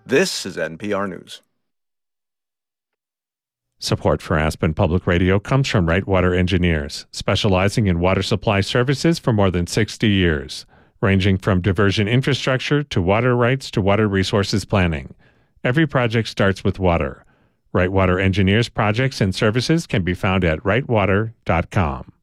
This is NPR News. Support for Aspen Public Radio comes from Right Water Engineers, specializing in water supply services for more than 60 years, ranging from diversion infrastructure to water rights to water resources planning. Every project starts with water. Right Water Engineers projects and services can be found at rightwater.com.